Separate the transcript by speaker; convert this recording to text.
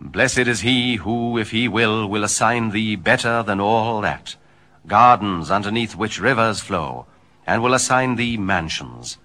Speaker 1: Blessed is he who, if he will assign thee better than all that, gardens underneath which rivers flow, and will assign thee mansions,